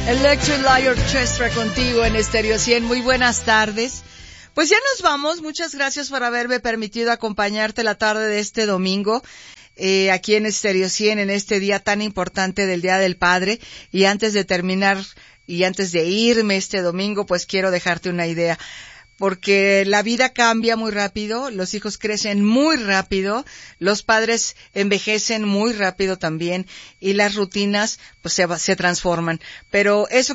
Electric Light Orchestra contigo en Stereo 100. Muy buenas tardes. Pues ya nos vamos. Muchas gracias por haberme permitido acompañarte la tarde de este domingo. Aquí en Stereo 100, en este día tan importante del Día del Padre. Y antes de terminar y antes de irme este domingo, pues quiero dejarte una idea. Porque la vida cambia muy rápido, los hijos crecen muy rápido, los padres envejecen muy rápido también, y las rutinas pues se transforman. Pero eso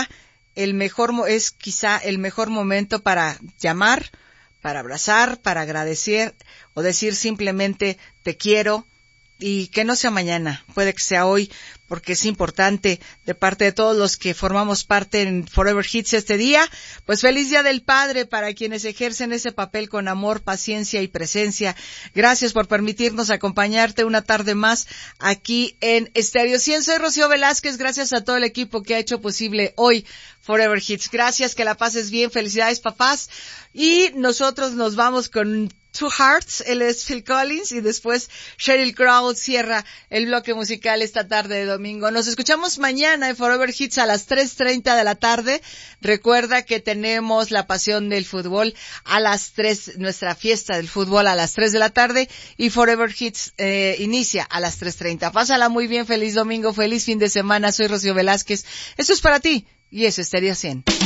es quizá el mejor momento para llamar, para abrazar, para agradecer, o decir simplemente te quiero, y que no sea mañana, puede que sea hoy, porque es importante de parte de todos los que formamos parte en Forever Hits este día. Pues feliz Día del Padre para quienes ejercen ese papel con amor, paciencia y presencia. Gracias por permitirnos acompañarte una tarde más aquí en Stereo 100. Soy Rocío Velázquez, gracias a todo el equipo que ha hecho posible hoy Forever Hits. Gracias, que la pases bien, felicidades papás. Y nosotros nos vamos con Two Hearts, él es Phil Collins, y después Sheryl Crow cierra el bloque musical esta tarde de domingo. Nos escuchamos mañana en Forever Hits a las 3:30 de la tarde. Recuerda que tenemos la pasión del fútbol a las 3, nuestra fiesta del fútbol a las 3 de la tarde, y Forever Hits inicia a las 3:30. Pásala muy bien, feliz domingo, feliz fin de semana. Soy Rocío Velázquez. Esto es para ti, y es Stereo 100.